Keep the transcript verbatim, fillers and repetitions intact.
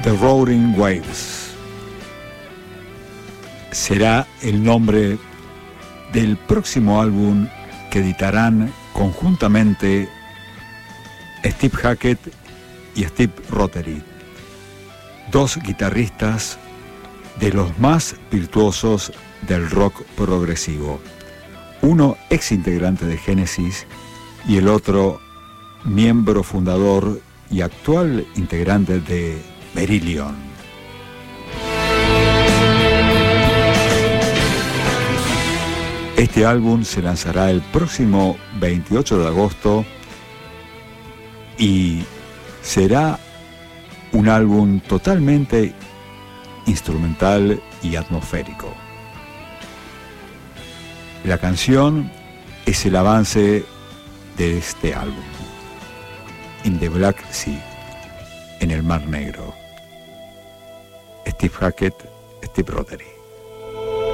The Roaring Waves será el nombre del próximo álbum que editarán conjuntamente Steve Hackett y Steve Rothery, dos guitarristas de los más virtuosos del rock progresivo, uno ex integrante de Genesis y el otro miembro fundador y actual integrante de Marillion. Este álbum se lanzará el próximo veintiocho de agosto y será un álbum totalmente instrumental y atmosférico. La canción es el avance de este álbum, In the Black Sea, en el Mar Negro. Steve Hackett, Steve Rothery.